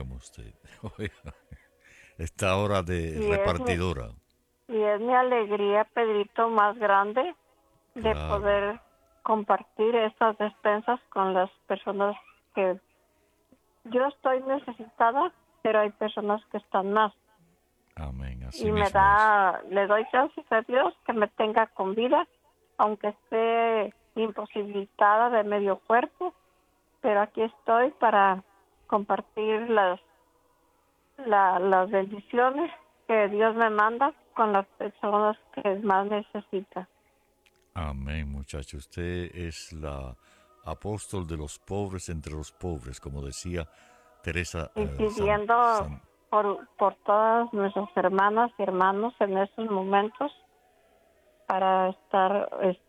óigame usted. Oiga, esta hora de Y repartidora. es mi alegría, Pedrito, más grande de Claro. poder compartir estas despensas con las personas que yo estoy necesitada, pero hay personas que están más. Amén. Así Y mismo es. le doy gracias a Dios que me tenga con vida, aunque esté imposibilitada de medio cuerpo, pero aquí estoy para compartir las bendiciones que Dios me manda con las personas que más necesitan. Amén, muchacho. Usted es la apóstol de los pobres entre los pobres, como decía Teresa Y pidiendo por todas nuestras hermanas y hermanos en estos momentos para estar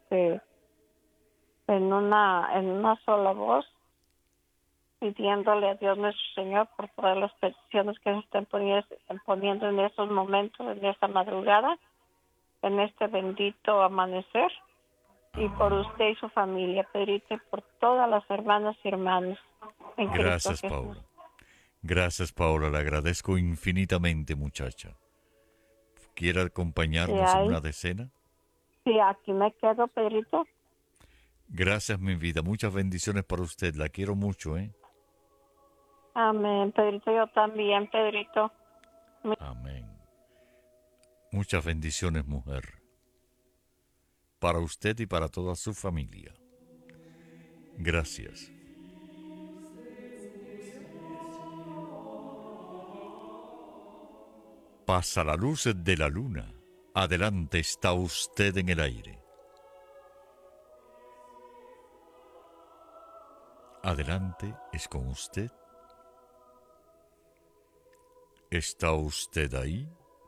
en una sola voz, pidiéndole a Dios nuestro Señor por todas las peticiones que se están poniendo en estos momentos, en esta madrugada, en este bendito amanecer, y por Amén. usted y su familia, Pedrito, y por todas las hermanas y hermanos en Cristo Gracias, Jesús. Paula. Gracias, Paula. Le agradezco infinitamente, muchacha. ¿Quiere Sí, acompañarnos en hay, una decena? sí, aquí me quedo, Pedrito. Gracias, mi vida. Muchas bendiciones para usted. La quiero mucho, ¿eh? Amén, Pedrito, yo también, Pedrito. Amén. Muchas bendiciones, mujer. Para usted y para toda su familia. Gracias. Pasa la luz de la luna. Adelante está usted en el aire. Adelante es con usted. ¿Está usted ahí?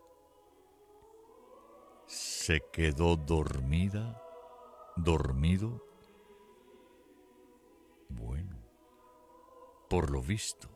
¿Se quedó dormida? ¿Dormido? Bueno, por lo visto,